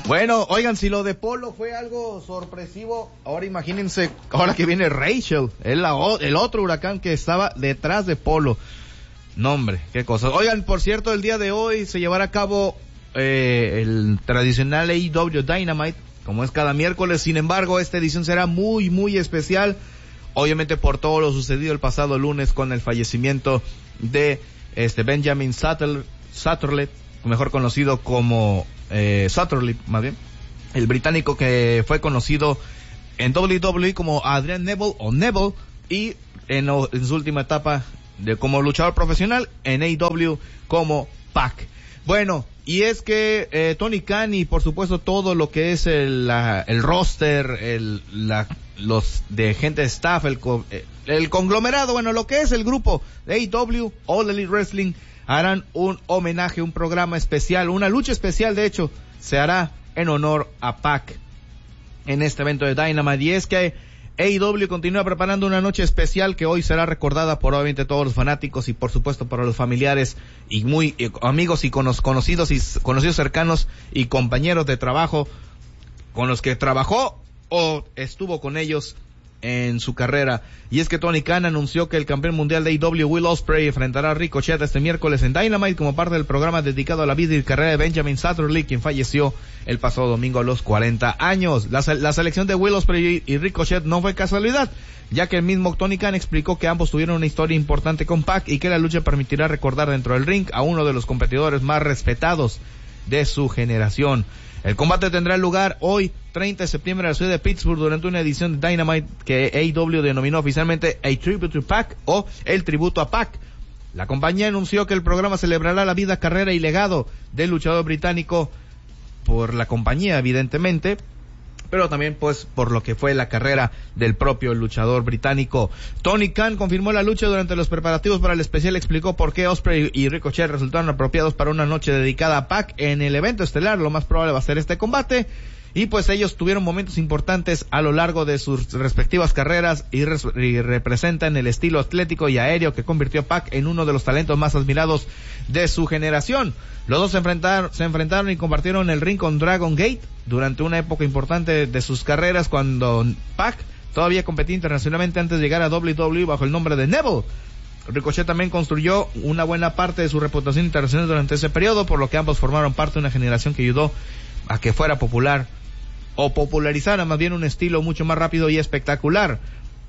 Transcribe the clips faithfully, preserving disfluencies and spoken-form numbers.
Bueno, oigan, si lo de Polo fue algo sorpresivo, ahora imagínense, ahora que viene Rachel, el, el otro huracán que estaba detrás de Polo. No, hombre, qué cosas. Oigan, por cierto, el día de hoy se llevará a cabo eh, el tradicional A E W Dynamite, como es cada miércoles. Sin embargo, esta edición será muy, muy especial, obviamente por todo lo sucedido el pasado lunes con el fallecimiento de este Benjamin Sutherland, mejor conocido como eh, Sutherland, más bien, el británico que fue conocido en W W E como Adrian Neville o Neville, y en, en su última etapa de como luchador profesional en A E W como Pac. Bueno, y es que eh, Tony Khan y por supuesto todo lo que es el, la, el roster, el, la, los de gente de staff, el, el conglomerado, bueno, lo que es el grupo de A E W, All Elite Wrestling, harán un homenaje, un programa especial, una lucha especial, de hecho, se hará en honor a Pac en este evento de Dynamite. Y es que A E W continúa preparando una noche especial que hoy será recordada por obviamente todos los fanáticos y por supuesto por los familiares y muy y amigos y cono- conocidos y conocidos cercanos y compañeros de trabajo con los que trabajó o estuvo con ellos en su carrera. Y es que Tony Khan anunció que el campeón mundial de A E W, Will Ospreay, enfrentará a Ricochet este miércoles en Dynamite como parte del programa dedicado a la vida y carrera de Benjamin Sutherland, quien falleció el pasado domingo a los cuarenta años. La, la selección de Will Ospreay y Ricochet no fue casualidad, ya que el mismo Tony Khan explicó que ambos tuvieron una historia importante con Pac y que la lucha permitirá recordar dentro del ring a uno de los competidores más respetados de su generación. El combate tendrá lugar hoy, treinta de septiembre, en la ciudad de Pittsburgh, durante una edición de Dynamite que A E W denominó oficialmente A Tribute to Pac o El Tributo a Pac. La compañía anunció que el programa celebrará la vida, carrera y legado del luchador británico por la compañía, evidentemente, pero también pues por lo que fue la carrera del propio luchador británico. Tony Khan confirmó la lucha durante los preparativos para el especial, explicó por qué Ospreay y Ricochet resultaron apropiados para una noche dedicada a Pac en el evento estelar. Lo más probable va a ser este combate, y pues ellos tuvieron momentos importantes a lo largo de sus respectivas carreras y, res- y representan el estilo atlético y aéreo que convirtió a Pac en uno de los talentos más admirados de su generación. Los dos se enfrentaron, se enfrentaron y compartieron el ring con Dragon Gate durante una época importante de sus carreras, cuando Pac todavía competía internacionalmente antes de llegar a W W E bajo el nombre de Neville. Ricochet también construyó una buena parte de su reputación internacional durante ese periodo, por lo que ambos formaron parte de una generación que ayudó a que fuera popular o popularizara más bien un estilo mucho más rápido y espectacular.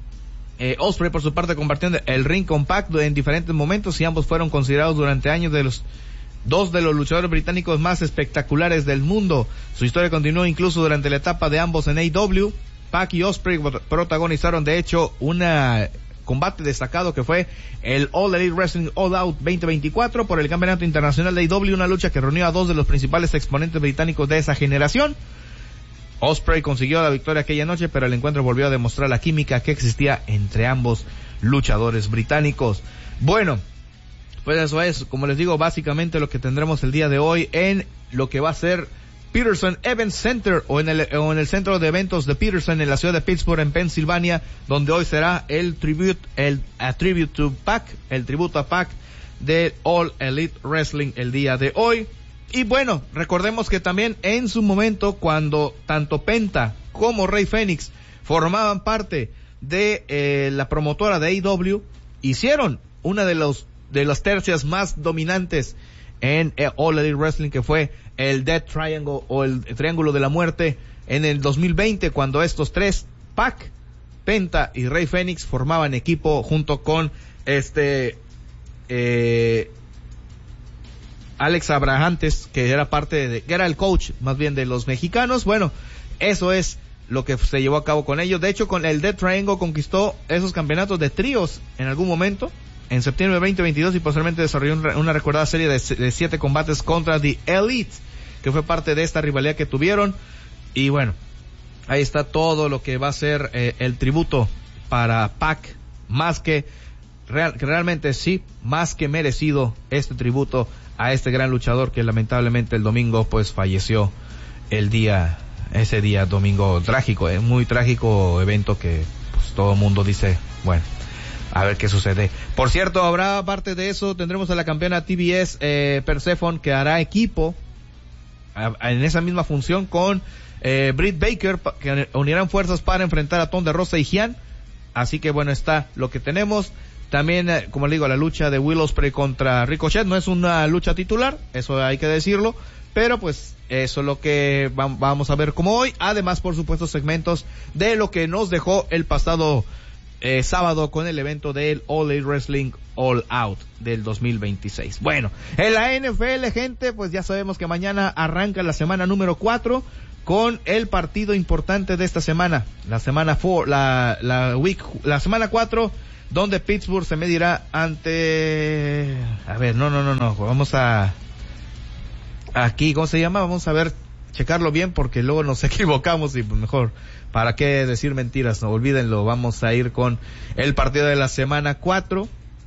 Eh, Ospreay por su parte compartió el ring con Pac en diferentes momentos y ambos fueron considerados durante años de los dos de los luchadores británicos más espectaculares del mundo. Su historia continuó incluso durante la etapa de ambos en A E W. Pac y Ospreay protagonizaron de hecho un combate destacado que fue el All Elite Wrestling All Out veinte veinticuatro por el campeonato internacional de A E W, una lucha que reunió a dos de los principales exponentes británicos de esa generación. Ospreay consiguió la victoria aquella noche, pero el encuentro volvió a demostrar la química que existía entre ambos luchadores británicos. Bueno, pues eso es, como les digo, básicamente lo que tendremos el día de hoy en lo que va a ser Peterson Event Center o en el, o en el centro de eventos de Peterson en la ciudad de Pittsburgh, en Pensilvania, donde hoy será el tribute, el a tribute to Pac, el tributo a Pac de All Elite Wrestling el día de hoy. Y bueno, recordemos que también en su momento, cuando tanto Penta como Rey Fénix formaban parte de eh, la promotora de A E W, hicieron una de los de las tercias más dominantes en eh, All Elite Wrestling, que fue el Death Triangle o el Triángulo de la Muerte en el dos mil veinte, cuando estos tres, Pac, Penta y Rey Fénix, formaban equipo junto con este eh Alex Abrahantes, que era parte de, que era el coach más bien de los mexicanos. Bueno, eso es lo que se llevó a cabo con ellos. De hecho, con el Death Triangle conquistó esos campeonatos de tríos en algún momento, en septiembre de veinte veintidós, y posteriormente desarrolló un, una recordada serie de, de siete combates contra The Elite, que fue parte de esta rivalidad que tuvieron. Y bueno, ahí está todo lo que va a ser eh, el tributo para Pac, más que real, realmente sí, más que merecido este tributo a este gran luchador que lamentablemente el domingo pues falleció el día, ese día domingo trágico, eh, muy trágico evento que pues todo el mundo dice, bueno, a ver qué sucede. Por cierto, habrá aparte de eso, tendremos a la campeona T B S, eh, Persephone, que hará equipo en esa misma función con eh, Britt Baker, que unirán fuerzas para enfrentar a Tom de Rosa y Gian. Así que bueno, está lo que tenemos. También, eh, como le digo, la lucha de Will Ospreay contra Ricochet no es una lucha titular, eso hay que decirlo, pero pues eso es lo que va, vamos a ver como hoy. Además, por supuesto, segmentos de lo que nos dejó el pasado eh, sábado con el evento del All Elite Wrestling All Out del dos mil veintiséis. Bueno, en la N F L, gente, pues ya sabemos que mañana arranca la semana número cuatro con el partido importante de esta semana, la semana four, la, la week, la semana cuatro, donde Pittsburgh se medirá ante, a ver, no, no, no, no, vamos a, aquí, ¿cómo se llama? Vamos a ver, checarlo bien porque luego nos equivocamos y pues mejor, ¿para qué decir mentiras? No, olvídenlo, vamos a ir con el partido de la semana cuatro.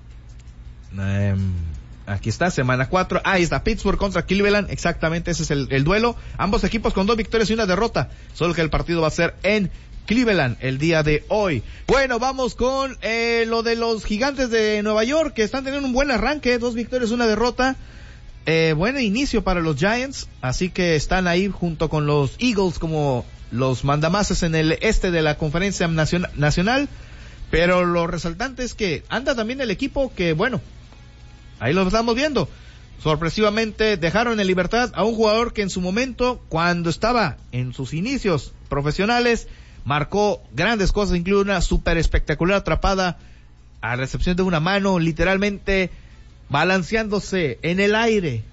Eh, aquí está, semana cuatro. Ah, ahí está, Pittsburgh contra Cleveland, exactamente, ese es el, el duelo. Ambos equipos con dos victorias y una derrota, solo que el partido va a ser en Cleveland el día de hoy. Bueno, vamos con eh, lo de los Gigantes de Nueva York, que están teniendo un buen arranque, dos victorias, una derrota. Eh, buen inicio para los Giants, así que están ahí junto con los Eagles como los mandamases en el este de la conferencia nacion- nacional, pero lo resaltante es que anda también el equipo que, bueno, ahí lo estamos viendo, sorpresivamente dejaron en libertad a un jugador que en su momento, cuando estaba en sus inicios profesionales, marcó grandes cosas, incluye una super espectacular atrapada a recepción de una mano, literalmente balanceándose en el aire,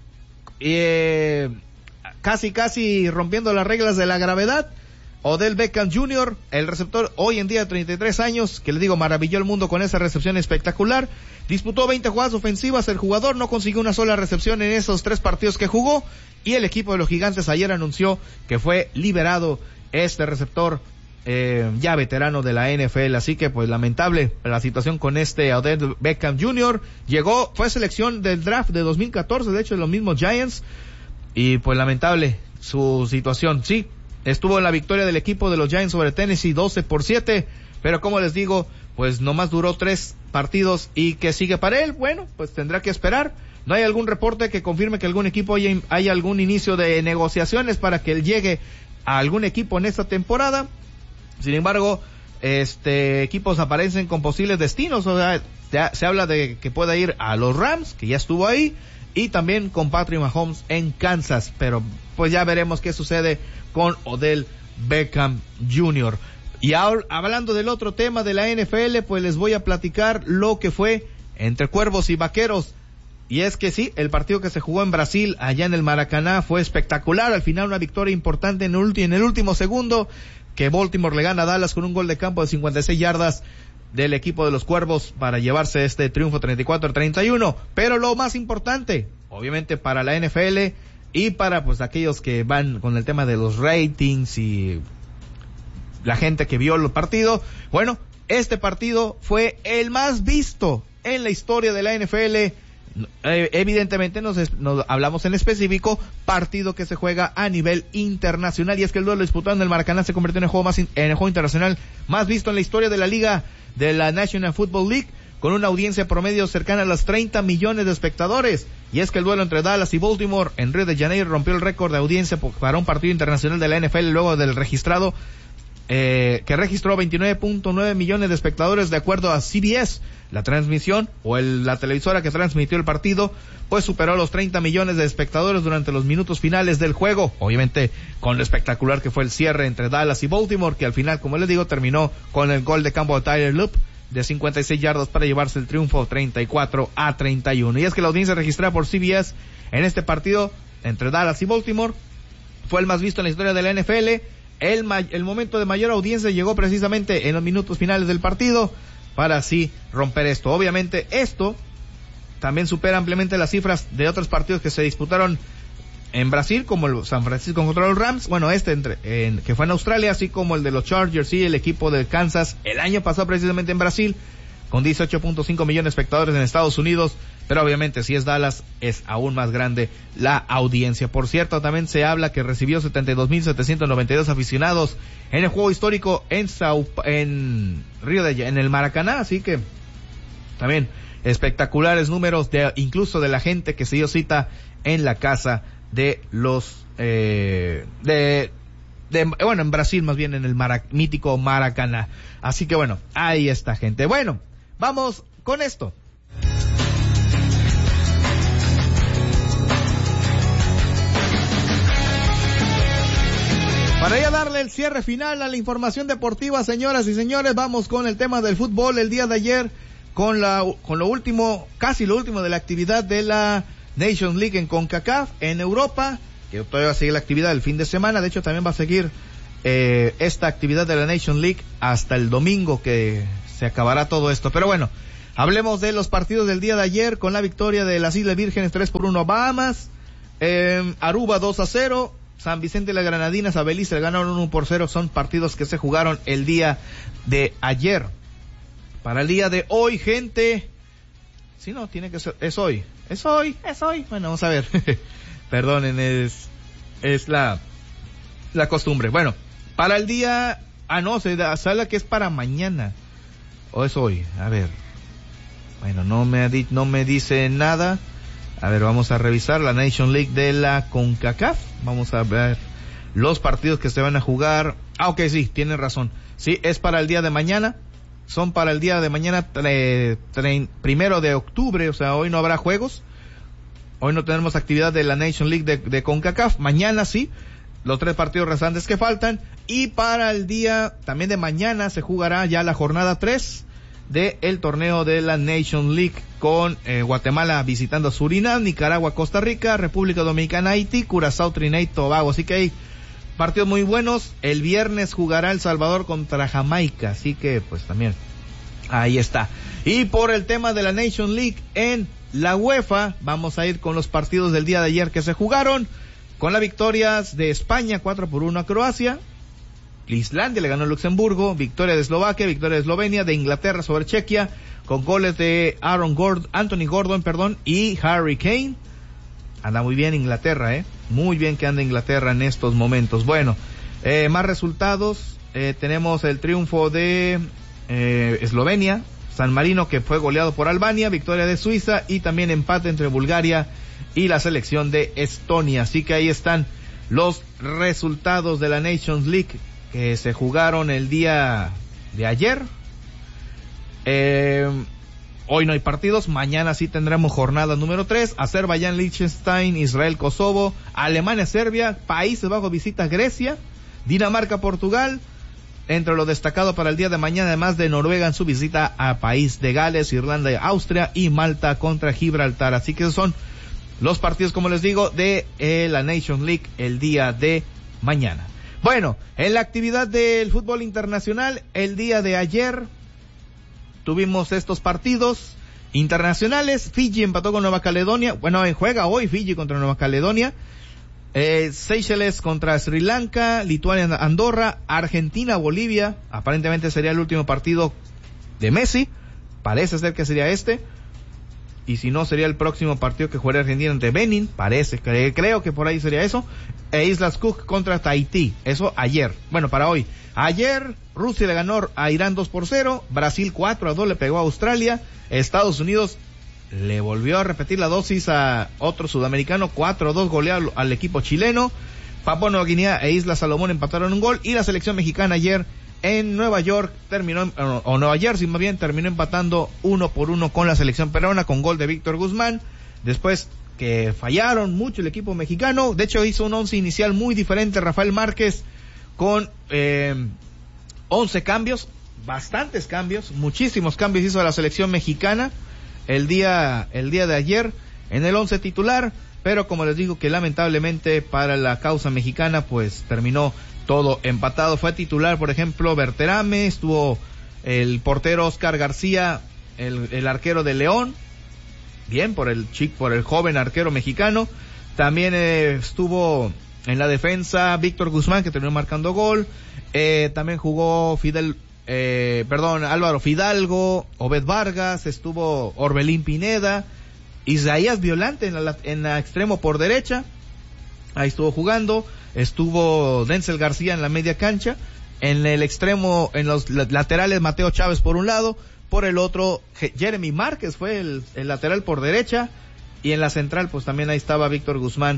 eh, casi casi rompiendo las reglas de la gravedad. Odell Beckham junior, el receptor hoy en día de treinta y tres años, que le digo maravilló el mundo con esa recepción espectacular, disputó veinte jugadas ofensivas, el jugador no consiguió una sola recepción en esos tres partidos que jugó, y el equipo de los Gigantes ayer anunció que fue liberado este receptor eh, ya veterano de la N F L, así que pues lamentable la situación con este Odell Beckham junior, llegó, fue selección del draft de dos mil catorce, de hecho de los mismos Giants, y pues lamentable su situación, sí, estuvo en la victoria del equipo de los Giants sobre Tennessee doce por siete, pero como les digo, pues nomás duró tres partidos y que sigue para él, bueno, pues tendrá que esperar. No hay algún reporte que confirme que algún equipo haya, haya algún inicio de negociaciones para que él llegue a algún equipo en esta temporada. Sin embargo, este equipos aparecen con posibles destinos, o sea, ya se habla de que pueda ir a los Rams, que ya estuvo ahí, y también con Patrick Mahomes en Kansas, pero pues ya veremos qué sucede con Odell Beckham junior Y ahora, hablando del otro tema de la N F L, pues les voy a platicar lo que fue entre Cuervos y Vaqueros. Y es que sí, el partido que se jugó en Brasil, allá en el Maracaná, fue espectacular. Al final una victoria importante en el, ulti- en el último segundo, que Baltimore le gana a Dallas con un gol de campo de cincuenta y seis yardas del equipo de los Cuervos para llevarse este triunfo treinta y cuatro a treinta y uno. Pero lo más importante, obviamente para la N F L y para pues aquellos que van con el tema de los ratings y la gente que vio el partido, bueno, este partido fue el más visto en la historia de la N F L. Eh, evidentemente nos, es, nos hablamos en específico partido que se juega a nivel internacional, y es que el duelo disputado en el Maracaná se convirtió en el juego más in, en el juego internacional más visto en la historia de la liga de la National Football League, con una audiencia promedio cercana a los treinta millones de espectadores. Y es que el duelo entre Dallas y Baltimore en Río de Janeiro rompió el récord de audiencia para un partido internacional de la N F L luego del registrado Eh, que registró veintinueve punto nueve millones de espectadores de acuerdo a C B S. La transmisión o el, la televisora que transmitió el partido pues superó los treinta millones de espectadores durante los minutos finales del juego, obviamente con lo espectacular que fue el cierre entre Dallas y Baltimore, que al final, como les digo, terminó con el gol de campo de Tyler Loop de cincuenta y seis yardas para llevarse el triunfo treinta y cuatro a treinta y uno. Y es que la audiencia registrada por C B S en este partido entre Dallas y Baltimore fue el más visto en la historia de la N F L. El, ma- el momento de mayor audiencia llegó precisamente en los minutos finales del partido para así romper esto. Obviamente esto también supera ampliamente las cifras de otros partidos que se disputaron en Brasil, como el San Francisco contra los Rams, bueno, este entre, en, que fue en Australia, así como el de los Chargers y el equipo de Kansas el año pasado precisamente en Brasil, con dieciocho punto cinco millones de espectadores en Estados Unidos, pero obviamente si es Dallas es aún más grande la audiencia. Por cierto, también se habla que recibió setenta y dos mil setecientos noventa y dos aficionados en el juego histórico en Sao, en Río de en el Maracaná, así que también espectaculares números de incluso de la gente que se dio cita en la casa de los eh, de, de, bueno, en Brasil más bien, en el Marac- mítico Maracaná. Así que bueno, ahí está, gente. Bueno, vamos con esto. Para ya darle el cierre final a la información deportiva, señoras y señores, vamos con el tema del fútbol. El día de ayer, con la con lo último, casi lo último de la actividad de la Nations League en CONCACAF en Europa, que todavía va a seguir la actividad del fin de semana. De hecho, también va a seguir eh, esta actividad de la Nations League hasta el domingo, que se acabará todo esto. Pero bueno, hablemos de los partidos del día de ayer, con la victoria de las Islas Vírgenes tres por uno a Bahamas, eh, Aruba dos a cero, San Vicente y las Granadinas a Belice le ganaron uno por cero. Son partidos que se jugaron el día de ayer. Para el día de hoy, gente, si no, tiene que ser, es hoy, es hoy, es hoy. Bueno, vamos a ver. Perdonen, es, es la, la costumbre. Bueno, para el día, ah no, se da, sale que es para mañana, o es hoy, a ver. Bueno, no me, di, no me dice nada. A ver, vamos a revisar la Nation League de la CONCACAF. Vamos a ver los partidos que se van a jugar. Ah, ok, sí, tienen razón. Sí, es para el día de mañana. Son para el día de mañana, tre, tre, primero de octubre. O sea, hoy no habrá juegos. Hoy no tenemos actividad de la Nation League de, de CONCACAF. Mañana sí, los tres partidos restantes que faltan. Y para el día también de mañana se jugará ya la jornada tres de el torneo de la Nation League, con eh, Guatemala visitando a Surinam, Nicaragua, Costa Rica, República Dominicana, Haití, Curazao, Trinidad y Tobago. Así que hay partidos muy buenos. El viernes jugará El Salvador contra Jamaica, así que pues también ahí está. Y por el tema de la Nation League en la UEFA, vamos a ir con los partidos del día de ayer que se jugaron, con las victorias de España cuatro por uno a Croacia. Islandia le ganó a Luxemburgo, victoria de Eslovaquia, victoria de Eslovenia, de Inglaterra sobre Chequia, con goles de Aaron Gordon, Anthony Gordon, perdón, y Harry Kane. Anda muy bien Inglaterra, eh, muy bien que anda Inglaterra en estos momentos. Bueno, eh, más resultados, eh, tenemos el triunfo de eh, Eslovenia, San Marino, que fue goleado por Albania, victoria de Suiza y también empate entre Bulgaria y la selección de Estonia. Así que ahí están los resultados de la Nations League que se jugaron el día de ayer. Eh, hoy no hay partidos, mañana sí tendremos jornada número tres, Azerbaiyán, Liechtenstein, Israel, Kosovo, Alemania, Serbia, Países Bajos visita Grecia, Dinamarca, Portugal. Entre lo destacado para el día de mañana, además de Noruega en su visita a País de Gales, Irlanda, Austria y Malta contra Gibraltar. Así que esos son los partidos, como les digo, de eh, la Nation League el día de mañana. Bueno, en la actividad del fútbol internacional, el día de ayer tuvimos estos partidos internacionales. Fiji empató con Nueva Caledonia. Bueno, juega hoy Fiji contra Nueva Caledonia. Eh, Seychelles contra Sri Lanka, Lituania, Andorra, Argentina, Bolivia. Aparentemente sería el último partido de Messi. Parece ser que sería este. Y si no, sería el próximo partido que jugaría Argentina ante Benin. Parece, cre- creo que por ahí sería eso. E Islas Cook contra Tahití. Eso ayer. Bueno, para hoy. Ayer, Rusia le ganó a Irán dos por cero. Brasil cuatro a dos le pegó a Australia. Estados Unidos le volvió a repetir la dosis a otro sudamericano. cuatro a dos goleó al, al equipo chileno. Papua Nueva Guinea e Islas Salomón empataron un gol. Y la selección mexicana ayer en Nueva York terminó, o Nueva Jersey más bien, terminó empatando uno por uno con la selección peruana, con gol de Víctor Guzmán. Después que fallaron mucho el equipo mexicano. De hecho, hizo un once inicial muy diferente Rafael Márquez, con eh, once cambios, bastantes cambios, muchísimos cambios hizo la selección mexicana el día, el día de ayer en el once titular. Pero como les digo, que lamentablemente para la causa mexicana pues terminó todo empatado. Fue titular, por ejemplo, Berterame, estuvo el portero Oscar García, el, el arquero de León, bien por el chic, por el joven arquero mexicano. También eh, estuvo en la defensa Víctor Guzmán, que terminó marcando gol. Eh, también jugó Fidel, eh, perdón, Álvaro Fidalgo, Obed Vargas, estuvo Orbelín Pineda, Isaías Violante en la, en la extremo por derecha. Ahí estuvo jugando. Estuvo Denzel García en la media cancha, en el extremo, en los laterales Mateo Chávez por un lado, por el otro Jeremy Márquez fue el, el lateral por derecha, y en la central pues también ahí estaba Víctor Guzmán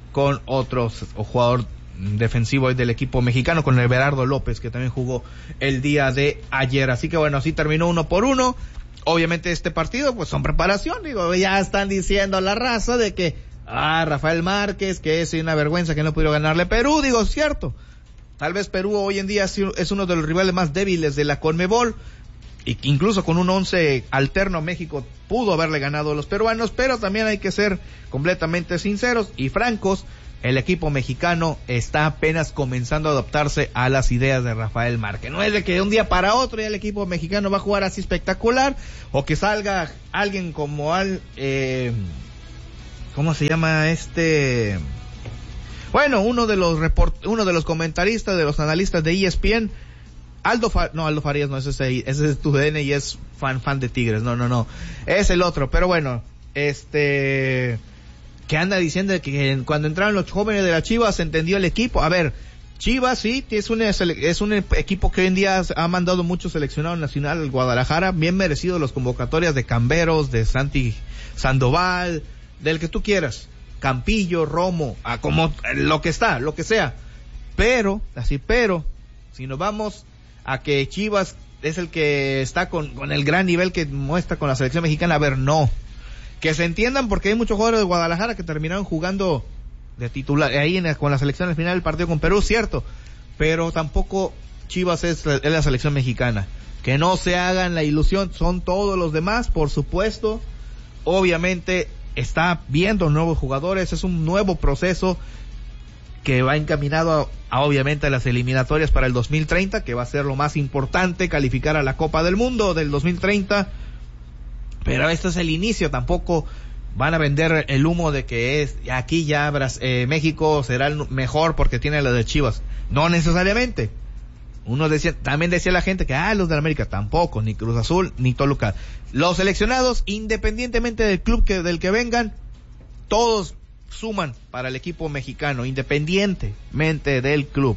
con otros o jugador defensivo del equipo mexicano, con Everardo López, que también jugó el día de ayer. Así que bueno, así terminó uno por uno. Obviamente este partido pues son preparación, digo, ya están diciendo a la raza de que ah, Rafael Márquez, que es una vergüenza que no pudieron ganarle Perú, digo, cierto. Tal vez Perú hoy en día es uno de los rivales más débiles de la CONMEBOL, y incluso con un once alterno México pudo haberle ganado a los peruanos, pero también hay que ser completamente sinceros y francos. El equipo mexicano está apenas comenzando a adaptarse a las ideas de Rafael Márquez. No es de que de un día para otro ya el equipo mexicano va a jugar así espectacular, o que salga alguien como al, eh, ¿cómo se llama este? Bueno, uno de los report, uno de los comentaristas, de los analistas de E S P N, Aldo Fa, no, Aldo Farías no, ese es, ese es tu D N y es fan, fan de Tigres, no, no, no, es el otro, pero bueno, este, que anda diciendo que cuando entraron los jóvenes de la Chivas se entendió el equipo. A ver, Chivas sí, es un, es un equipo que hoy en día ha mandado mucho seleccionado nacional al Guadalajara, bien merecido las convocatorias de Camberos, de Santi Sandoval, del que tú quieras, Campillo, Romo, a como lo que está, lo que sea, pero, así, pero, si nos vamos a que Chivas es el que está con, con el gran nivel que muestra con la selección mexicana, a ver, no. Que se entiendan, porque hay muchos jugadores de Guadalajara que terminaron jugando de titular ahí en, con la selección al final del partido con Perú, cierto, pero tampoco Chivas es, es la selección mexicana. Que no se hagan la ilusión, son todos los demás, por supuesto. Obviamente está viendo nuevos jugadores, es un nuevo proceso que va encaminado a, a obviamente a las eliminatorias para el dos mil treinta, que va a ser lo más importante, calificar a la Copa del Mundo del dos mil treinta. Pero este es el inicio, tampoco van a vender el humo de que es aquí ya eh, México será el mejor porque tiene la de Chivas. No necesariamente. Uno decía, también decía la gente que ah, los de la América tampoco, ni Cruz Azul, ni Toluca. Los seleccionados, independientemente del club que del que vengan, todos suman para el equipo mexicano, independientemente del club.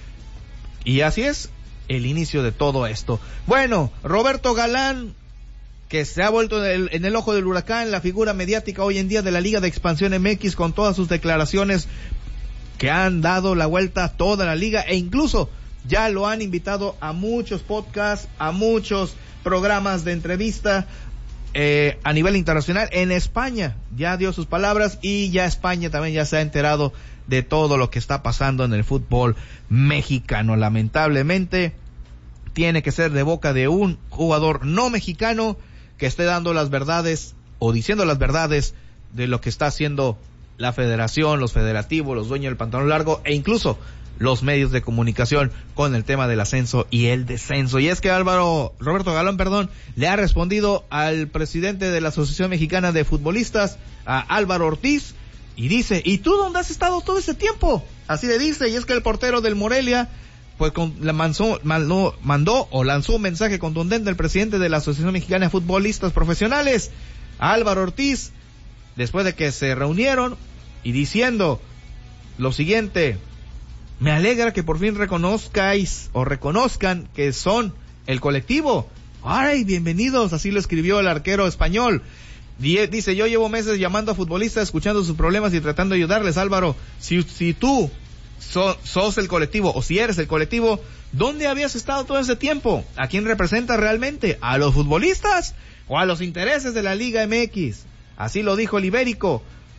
Y así es el inicio de todo esto. Bueno, Roberto Galán, que se ha vuelto en el, en el ojo del huracán, la figura mediática hoy en día de la Liga de Expansión M X, con todas sus declaraciones que han dado la vuelta a toda la liga, e incluso ya lo han invitado a muchos podcasts, a muchos programas de entrevista eh, a nivel internacional. En España ya dio sus palabras, y ya España también ya se ha enterado de todo lo que está pasando en el fútbol mexicano. Lamentablemente tiene que ser de boca de un jugador no mexicano que esté dando las verdades o diciendo las verdades de lo que está haciendo la federación, los federativos, los dueños del pantalón largo, e incluso los medios de comunicación con el tema del ascenso y el descenso. Y es que Álvaro, Roberto Galán, perdón, le ha respondido al presidente de la Asociación Mexicana de Futbolistas, a Álvaro Ortiz, y dice, ¿y tú dónde has estado todo ese tiempo? Así le dice, y es que el portero del Morelia pues con, la manzó, mandó, mandó o lanzó un mensaje contundente al presidente de la Asociación Mexicana de Futbolistas Profesionales, Álvaro Ortiz, después de que se reunieron, y diciendo lo siguiente: me alegra que por fin reconozcáis o reconozcan que son el colectivo. ¡Ay, bienvenidos! Así lo escribió el arquero español. Dice, yo llevo meses llamando a futbolistas, escuchando sus problemas y tratando de ayudarles. Álvaro, si, si tú So, sos el colectivo, o si eres el colectivo, ¿dónde habías estado todo ese tiempo? ¿A quién representas realmente? ¿A los futbolistas o a los intereses de la Liga M X? Así lo dijo el Ibérico.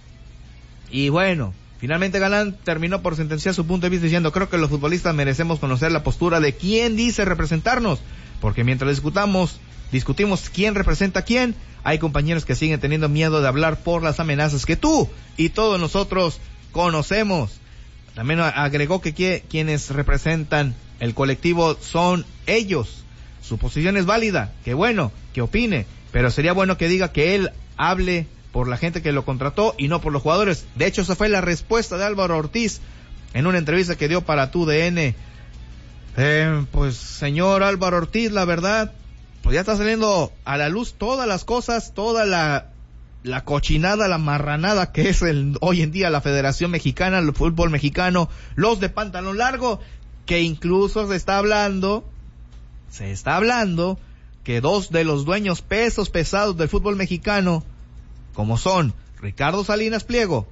Y bueno, finalmente Galán terminó por sentenciar su punto de vista diciendo, creo que los futbolistas merecemos conocer la postura de quién dice representarnos, porque mientras discutamos, discutimos quién representa a quién, hay compañeros que siguen teniendo miedo de hablar por las amenazas que tú y todos nosotros conocemos. También agregó que, que quienes representan el colectivo son ellos. Su posición es válida, que bueno, que opine, pero sería bueno que diga que él hable por la gente que lo contrató y no por los jugadores. De hecho, esa fue la respuesta de Álvaro Ortiz en una entrevista que dio para Tu D N. Eh, pues, señor Álvaro Ortiz, la verdad, pues ya está saliendo a la luz todas las cosas, toda la... la cochinada, la marranada que es el, hoy en día la Federación Mexicana, el fútbol mexicano, los de pantalón largo, que incluso se está hablando, se está hablando que dos de los dueños pesos pesados del fútbol mexicano, como son Ricardo Salinas Pliego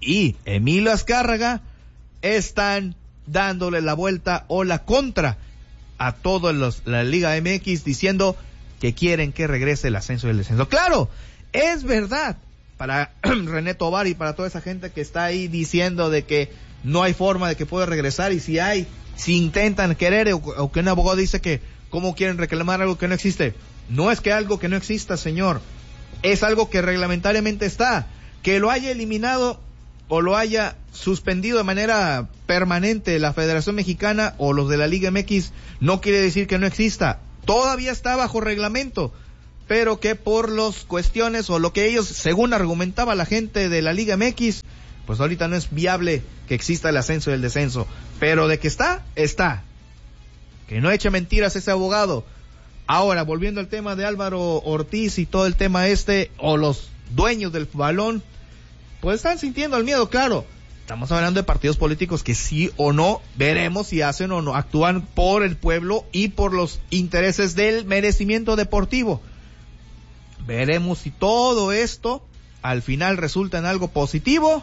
y Emilio Azcárraga están dándole la vuelta o la contra a toda la Liga M X, diciendo que quieren que regrese el ascenso y el descenso. Claro, es verdad, para René Tovar y para toda esa gente que está ahí diciendo de que no hay forma de que pueda regresar, y si hay, si intentan querer, o, o que un abogado dice que cómo quieren reclamar algo que no existe. No es que algo que no exista, señor, es algo que reglamentariamente está. Que lo haya eliminado o lo haya suspendido de manera permanente la Federación Mexicana o los de la Liga M X no quiere decir que no exista. Todavía está bajo reglamento, pero que por las cuestiones o lo que ellos, según argumentaba la gente de la Liga M X, pues ahorita no es viable que exista el ascenso y el descenso. Pero de que está, está. Que no eche mentiras ese abogado. Ahora, volviendo al tema de Álvaro Ortiz y todo el tema este, o los dueños del balón, pues están sintiendo el miedo, claro. Estamos hablando de partidos políticos que sí o no veremos si hacen o no, actúan por el pueblo y por los intereses del merecimiento deportivo. Veremos si todo esto al final resulta en algo positivo.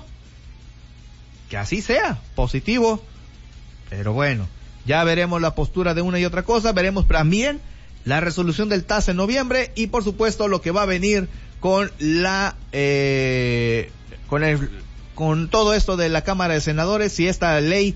Que así sea, positivo. Pero bueno, ya veremos la postura de una y otra cosa. Veremos también la resolución del T A S en noviembre y por supuesto lo que va a venir con la eh, con el con todo esto de la Cámara de Senadores, si esta ley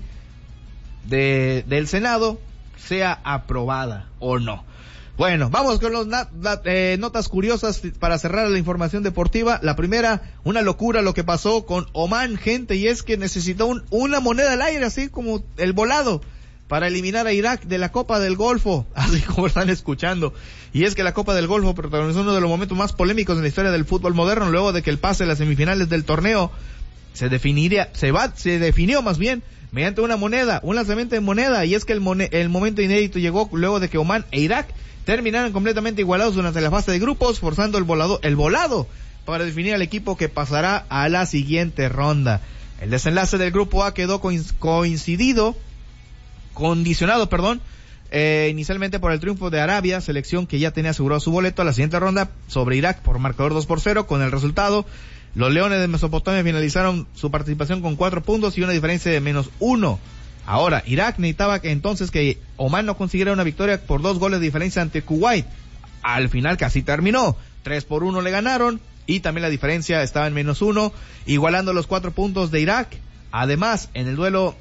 de del Senado sea aprobada o no. Bueno, vamos con las na- na- eh, notas curiosas para cerrar la información deportiva. La primera, una locura lo que pasó con Oman, gente, y es que necesitó un, una moneda al aire, así como el volado, para eliminar a Irak de la Copa del Golfo, así como están escuchando. Y es que la Copa del Golfo protagonizó uno de los momentos más polémicos en la historia del fútbol moderno, luego de que el pase a las semifinales del torneo se definiría, se va, se definió más bien mediante una moneda, un lanzamiento de moneda, y es que el, mon- el momento inédito llegó luego de que Oman e Irak terminaron completamente igualados durante la fase de grupos, forzando el volado, el volado para definir al equipo que pasará a la siguiente ronda. El desenlace del grupo A quedó coincidido, condicionado, perdón, eh, inicialmente por el triunfo de Arabia, selección que ya tenía asegurado su boleto a la siguiente ronda sobre Irak por marcador dos por cero. Con el resultado, los Leones de Mesopotamia finalizaron su participación con cuatro puntos y una diferencia de menos uno. Ahora, Irak necesitaba que entonces que Oman no consiguiera una victoria por dos goles de diferencia ante Kuwait. Al final casi terminó. Tres por uno le ganaron y también la diferencia estaba en menos uno, igualando los cuatro puntos de Irak. Además, en el duelo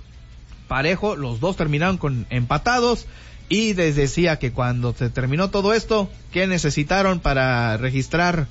parejo, los dos terminaron con empatados y les decía que cuando se terminó todo esto, ¿qué necesitaron para registrar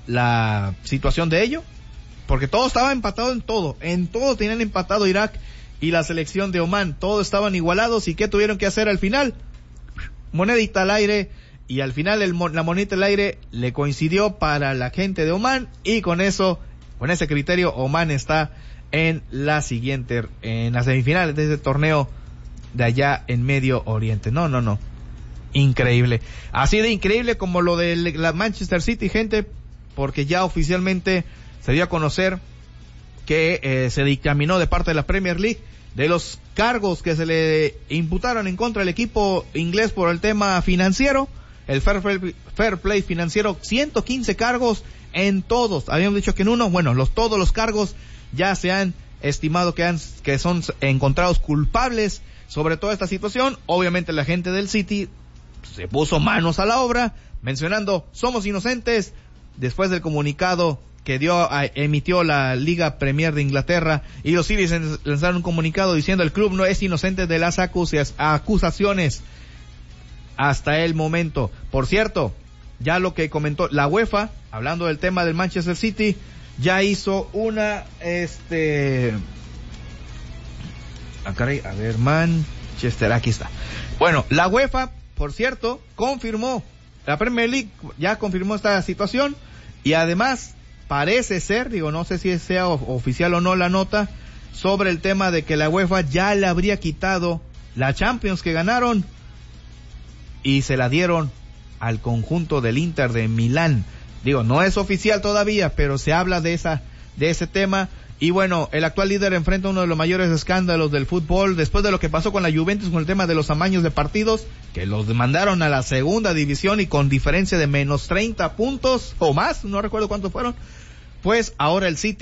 la situación de ello? Porque todo estaba empatado en todo, en todo tenían empatado Irak y la selección de Oman, todos estaban igualados. ¿Y qué tuvieron que hacer al final? Monedita al aire, y al final el, la monedita al aire le coincidió para la gente de Oman, y con eso, con ese criterio, Oman está en la siguiente, en las semifinales de ese torneo de allá en Medio Oriente. No, no, no. Increíble. Así de increíble como lo de la Manchester City, gente, porque ya oficialmente se dio a conocer que eh, se dictaminó de parte de la Premier League de los cargos que se le imputaron en contra del equipo inglés por el tema financiero, el fair play, fair play financiero, ciento quince cargos en todos. Habíamos dicho que en uno, bueno, los todos los cargos ya se han estimado que han que son encontrados culpables sobre toda esta situación. Obviamente la gente del City se puso manos a la obra, mencionando somos inocentes, después del comunicado que dio a, emitió la Liga Premier de Inglaterra, y los Citizens lanzaron un comunicado diciendo el club no es inocente de las acusas, acusaciones hasta el momento. Por cierto, ya lo que comentó la UEFA, hablando del tema del Manchester City, ya hizo una, este, ah, caray, a ver, Manchester, aquí está. Bueno, la UEFA, por cierto, confirmó, la Premier League ya confirmó esta situación, y además parece ser, digo, no sé si sea oficial o no la nota, sobre el tema de que la UEFA ya le habría quitado la Champions que ganaron y se la dieron al conjunto del Inter de Milán. Digo, no es oficial todavía, pero se habla de esa, de ese tema. Y bueno, el actual líder enfrenta uno de los mayores escándalos del fútbol después de lo que pasó con la Juventus con el tema de los amaños de partidos, que los mandaron a la segunda división y con diferencia de menos treinta puntos o más, no recuerdo cuántos fueron. Pues ahora el City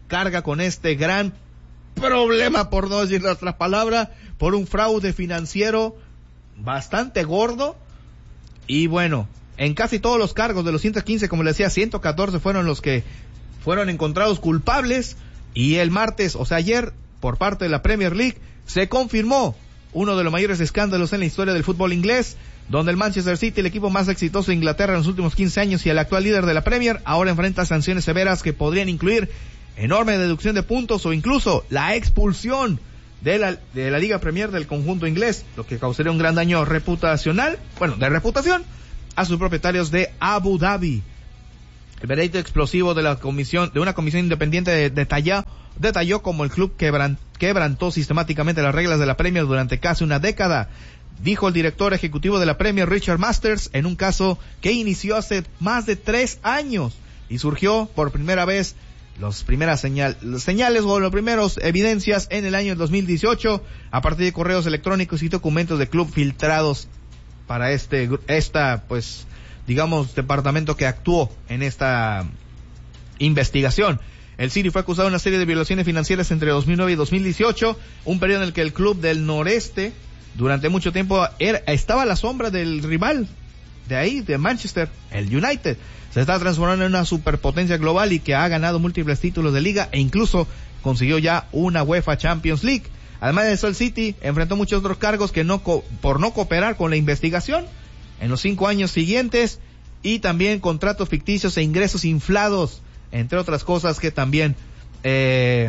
carga con este gran problema, por no decir otra palabra, por un fraude financiero bastante gordo. Y bueno, en casi todos los cargos de los ciento quince, como les decía, ciento catorce fueron los que fueron encontrados culpables. Y el martes, o sea ayer, por parte de la Premier League, se confirmó uno de los mayores escándalos en la historia del fútbol inglés, donde el Manchester City, el equipo más exitoso de Inglaterra en los últimos quince años y el actual líder de la Premier, ahora enfrenta sanciones severas que podrían incluir enorme deducción de puntos o incluso la expulsión de la, de la Liga Premier del conjunto inglés, lo que causaría un gran daño reputacional, bueno, de reputación, a sus propietarios de Abu Dhabi. El veredicto explosivo de la comisión, de una comisión independiente de, detalló, detalló cómo el club quebran, quebrantó sistemáticamente las reglas de la Premier durante casi una década, dijo el director ejecutivo de la Premier, Richard Masters, en un caso que inició hace más de tres años y surgió por primera vez las primeras señal, señales o las primeras evidencias en el año dos mil dieciocho a partir de correos electrónicos y documentos de club filtrados para este, esta, pues, digamos, departamento que actuó en esta investigación. El City fue acusado de una serie de violaciones financieras entre dos mil nueve y dos mil dieciocho, un periodo en el que el club del noreste durante mucho tiempo era, estaba a la sombra del rival de ahí, de Manchester, el United. Se está transformando en una superpotencia global y que ha ganado múltiples títulos de liga e incluso consiguió ya una UEFA Champions League. Además de eso, el City enfrentó muchos otros cargos que no co- por no cooperar con la investigación en los cinco años siguientes, y también contratos ficticios e ingresos inflados, entre otras cosas que también eh,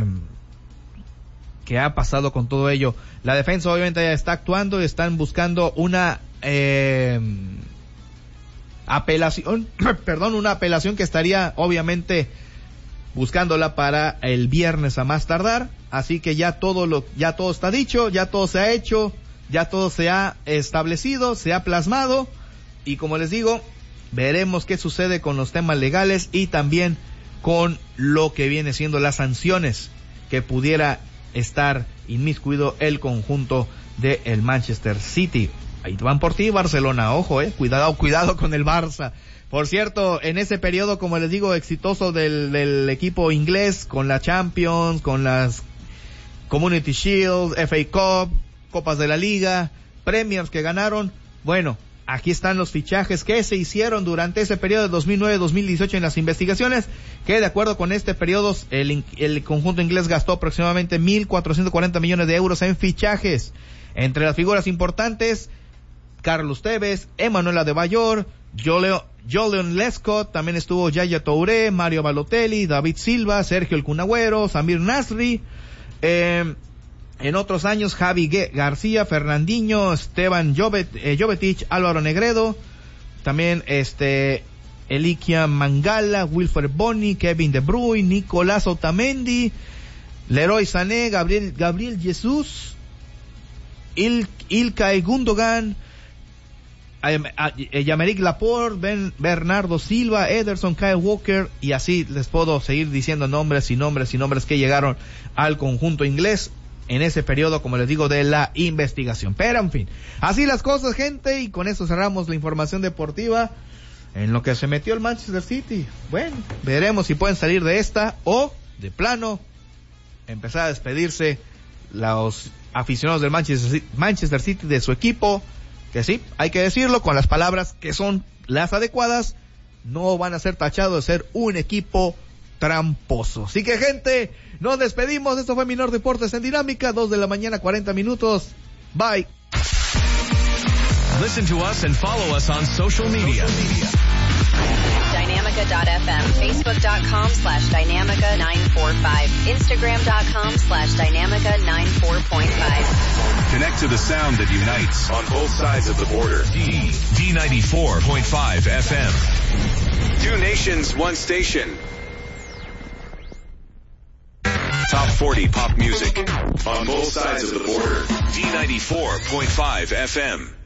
que ha pasado con todo ello. La defensa obviamente ya está actuando y están buscando una eh, apelación, perdón, una apelación que estaría obviamente buscándola para el viernes a más tardar. Así que ya todo lo, ya todo está dicho, ya todo se ha hecho, ya todo se ha establecido, se ha plasmado, y como les digo, veremos qué sucede con los temas legales y también con lo que viene siendo las sanciones que pudiera estar inmiscuido el conjunto de el Manchester City. Ahí van por ti, Barcelona, ojo, eh, cuidado, cuidado con el Barça. Por cierto, en ese periodo, como les digo, exitoso del, del equipo inglés, con la Champions, con las Community Shield, F A Cup, Copas de la Liga, Premiers que ganaron, bueno, aquí están los fichajes que se hicieron durante ese periodo de dos mil nueve a dos mil dieciocho en las investigaciones, que de acuerdo con este periodo, el, el conjunto inglés gastó aproximadamente mil cuatrocientos cuarenta millones de euros en fichajes. Entre las figuras importantes, Carlos Tevez, Emmanuel Adebayor, Julian Lescott, también estuvo Yaya Touré, Mario Balotelli, David Silva, Sergio El Kun Agüero, Samir Nasri, eh, en otros años Javi García, Fernandinho, Esteban Jovet, eh, Jovetic, Álvaro Negredo, también este Elikia Mangala, Wilfred Boni, Kevin De Bruyne, Nicolás Otamendi, Leroy Sané, Gabriel Gabriel Jesús, Il, Ilkay Gundogan, Yameric Laporte, ben, Bernardo Silva, Ederson, Kyle Walker, y así les puedo seguir diciendo nombres y nombres y nombres que llegaron al conjunto inglés en ese periodo, como les digo, de la investigación. Pero en fin, así las cosas, gente, y con eso cerramos la información deportiva en lo que se metió el Manchester City. Bueno, veremos si pueden salir de esta o, de plano, empezar a despedirse los aficionados del Manchester, Manchester City de su equipo, que sí, hay que decirlo con las palabras que son las adecuadas, no van a ser tachados de ser un equipo tramposo. Así que, gente, nos despedimos. Esto fue Minor Deportes en Dinámica, dos de la mañana, cuarenta minutos. Bye. Listen to us and follow us on social media. Dynamica dot f m, facebook dot com slash Dynamica nine four five, instagram dot com slash Dynamica nine four point five. Connect to the sound that unites on both sides of the border. D, D ninety-four point five F M. Two nations, one station. Top forty pop music on both sides of the border. D ninety-four point five F M.